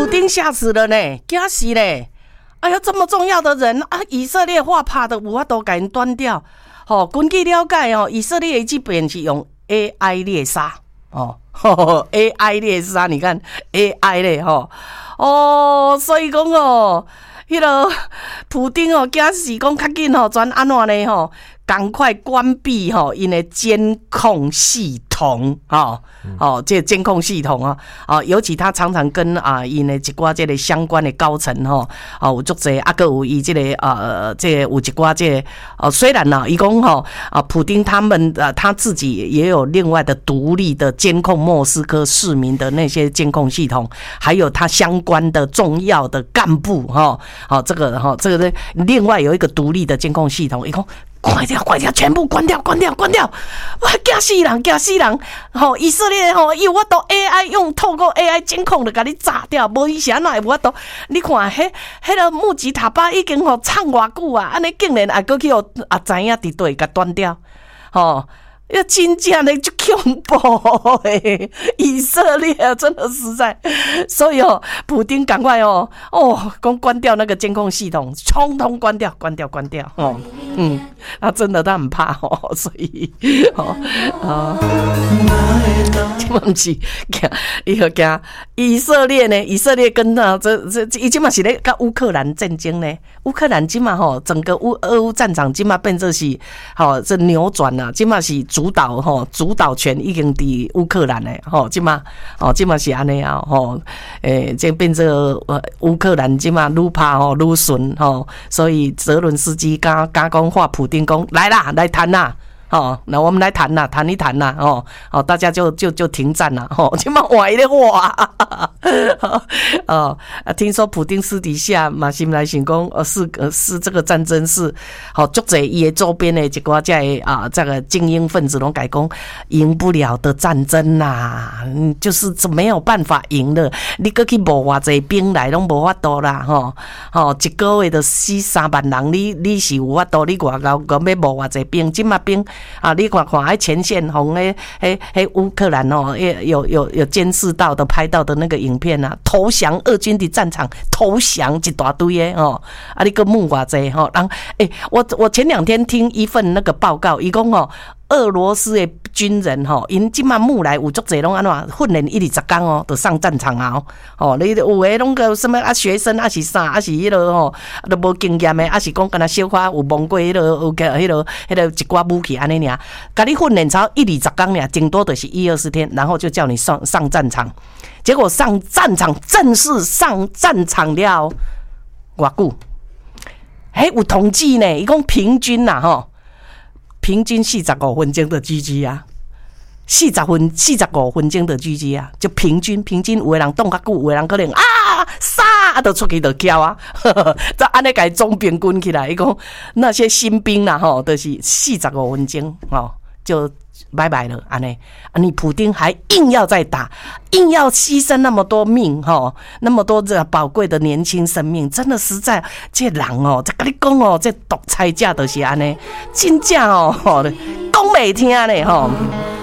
丁吓死了呢，惊死嘞！哎呀，这么重要的人啊，以色列话怕的有法度给人端掉。根据了解以色列这边是用 AI 猎杀AI 猎杀，你看 AI 咧所以讲迄个普丁惊死，讲较紧转安怎呢赶快关闭因的监控系统这监控系统尤其他常常跟因的一寡这个相关的高层有足侪还有伊这个这有一寡这虽然伊讲普丁他们他自己也有另外的独立的监控莫斯科市民的那些监控系统，还有他相关的重要的干部这个另外有一个独立的监控系统，伊讲关掉，全部关掉！哇，惊死人！以色列有法度 AI 透过 AI 监控就把你炸掉，无以前哪会有法度？你看，迄个木吉塔巴已经唱偌久啊，安尼竟然还搁去知影伫对，甲断掉，真正的就恐怖诶！以色列真的实在，所以普丁赶快关掉那个监控系统，通通关掉他真的他很怕所以这不是惊以色列呢？以色列跟伊今嘛是咧跟乌克兰战争呢？乌克兰今嘛整个俄乌战场今嘛变做是这扭转了，今嘛是主导权已经伫乌克兰嘞今嘛是安尼这变做乌克兰今嘛愈怕愈顺所以泽伦斯基刚讲话，普丁讲来啦，来谈啦。那我们来谈啦，谈一谈啦，大家就停战啦，今嘛换咧话，听说普丁私底下嘛心来想讲，是这个战争是，足侪伊的周边的一寡这个精英分子拢改讲赢不了的战争啦，就是没有办法赢了，你搁去募偌济兵来拢无法度啦，一个月就死3万人，你是有法度，你外交要募偌济兵，今嘛兵。你看在前线红乌克兰有监视到的拍到的那个影片啊，投降俄军的战场投降一大堆的你个募偌济我前2天听一份那个报告，伊讲俄罗斯的军人因即马募来有足侪拢安怎训练1-20天就上战场啊你有诶拢个什么学生是啥是迄落都无经验诶是讲敢若小可有摸过迄落有迄落一寡武器安尼尔，甲你训练超1-20天尔，顶多就是1-20天，然后就叫你上战场。结果上战场正式上战场了偌久？有统计呢，伊讲平均平均45分钟的 GG 啊，45分钟的 GG 啊，就平均有的人动较久，有的人可能杀就出去就叫啊，再安尼改总平均起来，伊讲那些新兵啦就是45分钟就拜拜了安尼，你普丁还硬要再打，硬要牺牲那么多命那么多这宝贵的年轻生命，真的实在这人再跟你讲这独裁者就是安尼，真正讲袂听呢